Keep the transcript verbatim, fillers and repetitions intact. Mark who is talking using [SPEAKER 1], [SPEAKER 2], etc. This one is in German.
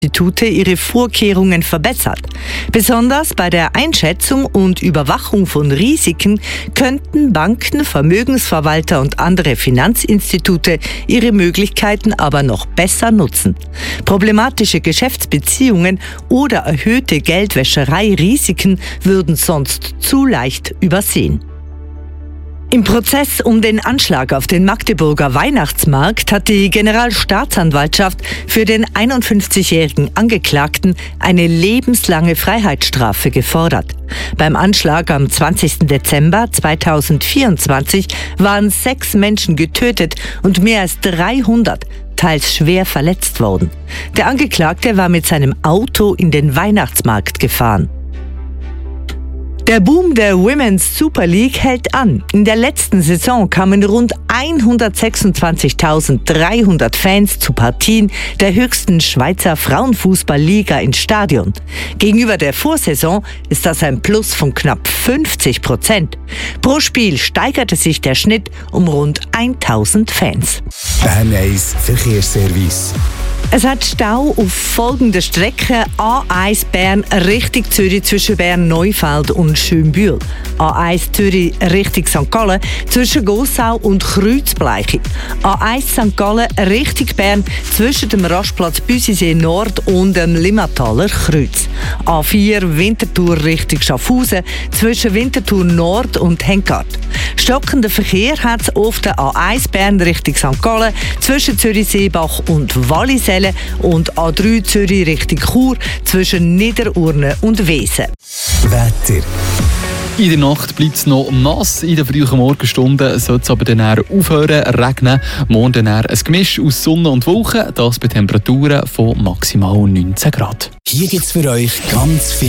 [SPEAKER 1] Institute ihre Vorkehrungen verbessert. Besonders bei der Einschätzung und Überwachung von Risiken könnten Banken, Vermögensverwalter und andere Finanzinstitute ihre Möglichkeiten aber noch besser nutzen. Problematische Geschäftsbeziehungen oder erhöhte Geldwäscherei-Risiken würden sonst zu leicht übersehen. Im Prozess um den Anschlag auf den Magdeburger Weihnachtsmarkt hat die Generalstaatsanwaltschaft für den einundfünfzigjährigen Angeklagten eine lebenslange Freiheitsstrafe gefordert. Beim Anschlag am zwanzigsten Dezember zweitausendvierundzwanzig waren sechs Menschen getötet und mehr als dreihundert teils schwer verletzt worden. Der Angeklagte war mit seinem Auto in den Weihnachtsmarkt gefahren. Der Boom der Women's Super League hält an. In der letzten Saison kamen rund hundertsechsundzwanzigtausenddreihundert Fans zu Partien der höchsten Schweizer Frauenfußballliga ins Stadion. Gegenüber der Vorsaison ist das ein Plus von knapp fünfzig Prozent. Pro Spiel steigerte sich der Schnitt um rund tausend Fans.
[SPEAKER 2] Bern eins Verkehrsservice.
[SPEAKER 1] Es hat Stau auf folgende Strecke: A eins Bern Richtung Zürich zwischen Bern-Neufeld und Schönbühl, A eins Zürich Richtung Sankt Gallen zwischen Gossau und Kreuzbleiche, A eins Sankt Gallen Richtung Bern zwischen dem Rastplatz Büsisee Nord und dem Limmataler Kreuz, A vier Winterthur Richtung Schaffhausen zwischen Winterthur Nord und Henkart. Stockender Verkehr hat es auf der A eins Bern Richtung Sankt Gallen zwischen Zürich-Seebach und Wallisellen und A drei Zürich Richtung Chur zwischen Niederurne und Wesen.
[SPEAKER 2] Wetter.
[SPEAKER 3] In der Nacht bleibt es noch nass, in den frühen Morgenstunden soll es aber dann eher aufhören regnen. Morgen dann eher ein Gemisch aus Sonne und Wolken, das bei Temperaturen von maximal neunzehn Grad.
[SPEAKER 2] Hier gibt es für euch ganz viel